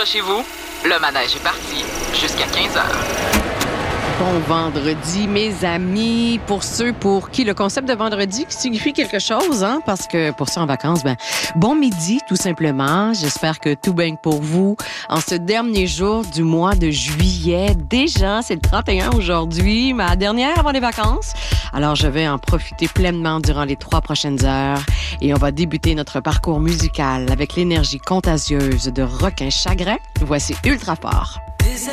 accrochez-vous, le manège est parti jusqu'à 15 heures. Bon vendredi, mes amis. Pour ceux pour qui le concept de vendredi signifie quelque chose, hein, parce que pour ceux en vacances, bon midi, tout simplement. J'espère que tout baigne pour vous. En ce dernier jour du mois de juillet, déjà, c'est le 31 aujourd'hui, ma dernière avant les vacances. Alors, je vais en profiter pleinement durant les 3 prochaines heures et on va débuter notre parcours musical avec l'énergie contagieuse de Requin Chagrin. Voici Ultra Fort.